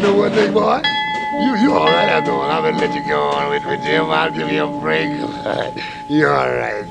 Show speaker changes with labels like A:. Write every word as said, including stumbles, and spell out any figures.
A: know one thing, boy? You you all right after all. I'm gonna let you go on with, with Jim. I'll give you a break. You all right.